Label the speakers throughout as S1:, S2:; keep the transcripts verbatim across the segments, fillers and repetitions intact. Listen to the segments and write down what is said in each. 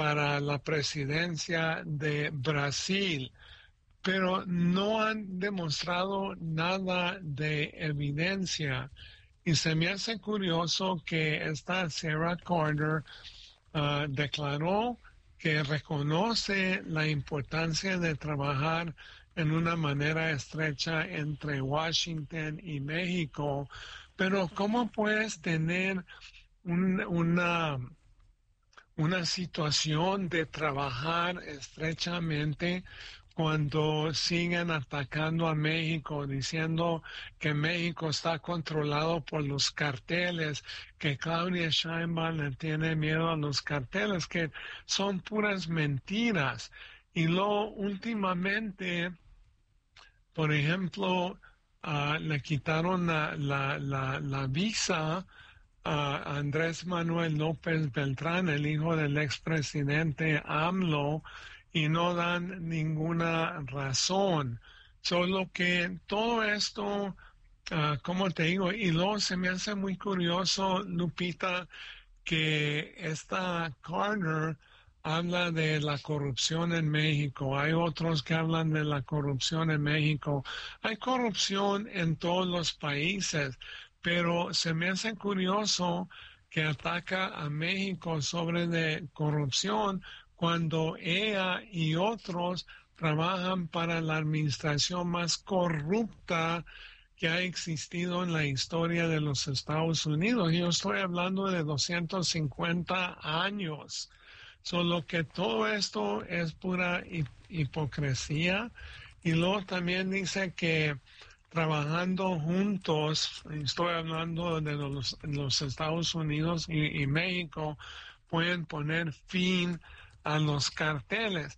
S1: para la presidencia de Brasil, pero no han demostrado nada de evidencia. Y se me hace curioso que esta Sarah Carter uh, declaró que reconoce la importancia de trabajar en una manera estrecha entre Washington y México, pero ¿cómo puedes tener un, una, una situación de trabajar estrechamente cuando siguen atacando a México, diciendo que México está controlado por los carteles, que Claudia Sheinbaum le tiene miedo a los carteles, que son puras mentiras? Y luego últimamente, por ejemplo, uh, le quitaron la, la, la, la visa a Andrés Manuel López Beltrán, el hijo del expresidente AMLO, y no dan ninguna razón. Solo que todo esto, uh, como te digo, y luego se me hace muy curioso, Lupita, que esta Carter habla de la corrupción en México. Hay otros que hablan de la corrupción en México. Hay corrupción en todos los países, pero se me hace curioso que ataca a México sobre de corrupción cuando ella y otros trabajan para la administración más corrupta que ha existido en la historia de los Estados Unidos. Yo estoy hablando de doscientos cincuenta años. Solo que todo esto es pura hipocresía. Y luego también dice que trabajando juntos, estoy hablando de los, los Estados Unidos y, y México, pueden poner fin a los carteles.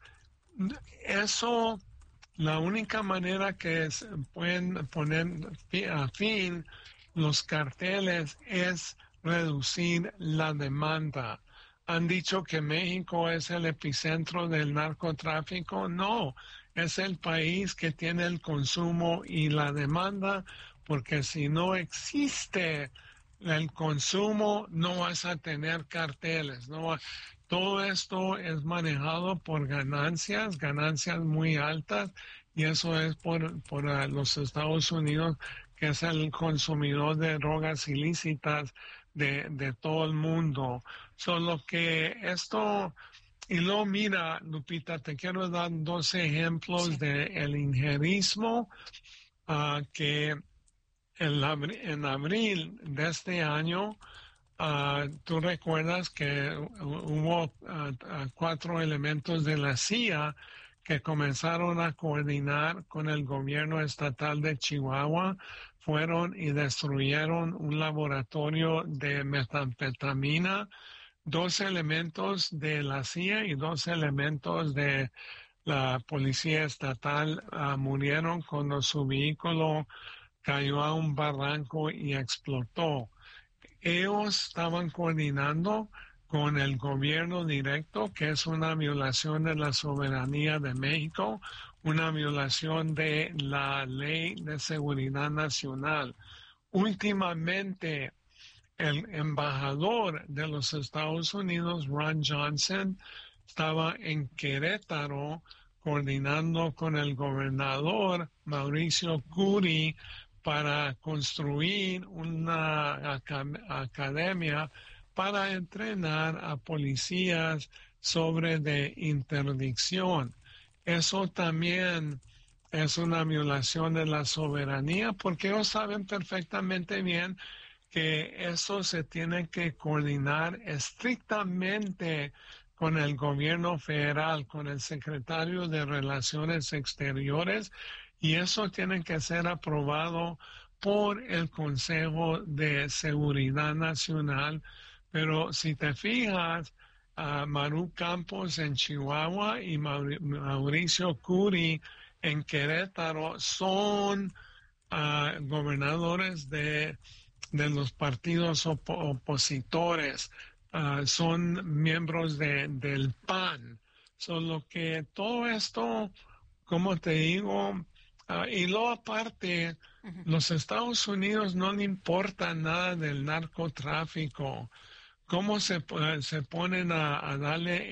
S1: Eso, la única manera que es, pueden poner a fin los carteles es reducir la demanda. ¿Han dicho que México es el epicentro del narcotráfico? No, es el país que tiene el consumo y la demanda, porque si no existe el consumo, no vas a tener carteles. No, todo esto es manejado por ganancias, ganancias muy altas, y eso es por, por uh, los Estados Unidos, que es el consumidor de drogas ilícitas de, de todo el mundo. Solo que esto, y luego mira, Lupita, te quiero dar dos ejemplos sí. de el injerismo uh, que en, abri en abril de este año, uh, tú recuerdas que hubo uh, cuatro elementos de la C I A que comenzaron a coordinar con el gobierno estatal de Chihuahua, fueron y destruyeron un laboratorio de metanfetamina. Dos elementos de la C I A y dos elementos de la policía estatal uh, murieron cuando su vehículo cayó a un barranco y explotó. Ellos estaban coordinando con el gobierno directo, que es una violación de la soberanía de México, una violación de la ley de seguridad nacional. Últimamente, el embajador de los Estados Unidos, Ron Johnson, estaba en Querétaro coordinando con el gobernador Mauricio Curi para construir una academia para entrenar a policías sobre de interdicción. Eso también es una violación de la soberanía, porque ellos saben perfectamente bien que eso se tiene que coordinar estrictamente con el gobierno federal, con el secretario de Relaciones Exteriores, y eso tiene que ser aprobado por el Consejo de Seguridad Nacional. Pero si te fijas, uh, Maru Campos en Chihuahua y Mauricio Curi en Querétaro son uh, gobernadores de, de los partidos op opositores, uh, son miembros de, del P A N. Solo que todo esto, como te digo, uh, y luego aparte, uh-huh. los Estados Unidos no le importa nada del narcotráfico. ¿Cómo se, se ponen a, a darle